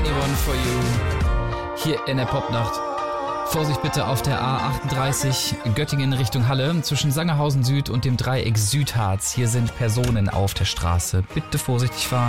Only One For You hier in der Popnacht. Vorsicht bitte auf der A38 Göttingen Richtung Halle zwischen Sangerhausen Süd und dem Dreieck Südharz. Hier sind Personen auf der Straße. Bitte vorsichtig fahren.